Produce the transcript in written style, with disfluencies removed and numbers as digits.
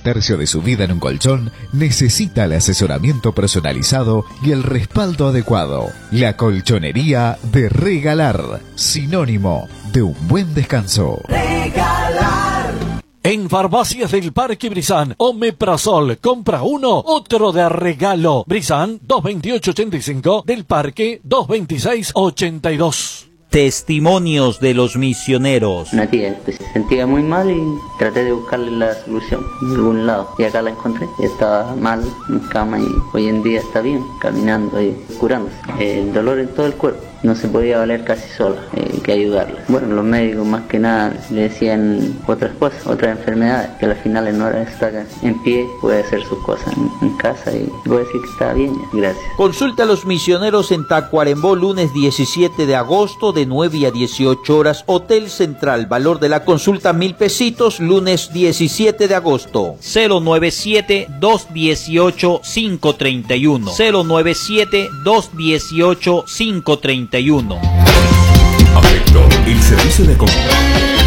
tercio de su vida en un colchón, necesita el asesoramiento personalizado y el respaldo adecuado. La colchonería de Regalar, sinónimo de un buen descanso. Regalar. En Farmacias del Parque Brizán, Omeprazol, compra uno, otro de regalo. Brizán, 228.85, del Parque, 226.82. Testimonios de los misioneros. Una tía se sentía muy mal y traté de buscarle la solución en algún lado. Y acá la encontré. Estaba mal en cama y hoy en día está bien, caminando y curándose. El dolor en todo el cuerpo. No se podía valer casi sola, que ayudarla. Bueno, los médicos más que nada le decían otras cosas, otras enfermedades, que al final no era estar en pie, puede hacer sus cosas en casa y puede decir que está bien ya. Gracias. Consulta a los misioneros en Tacuarembó, lunes 17 de agosto de 9 a 18 horas. Hotel Central, valor de la consulta 1,000 pesitos, lunes 17 de agosto. 097-218-531. 097-218-531. Afecto, el servicio de compra.